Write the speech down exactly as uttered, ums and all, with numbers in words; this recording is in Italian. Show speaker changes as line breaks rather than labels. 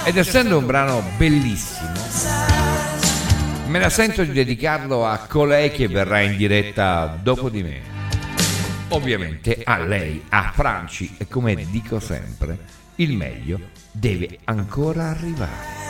Ed essendo un brano bellissimo, me la sento di dedicarlo a colei che verrà in diretta dopo di me. Ovviamente a lei, a Franci, e come dico sempre, il meglio deve ancora arrivare.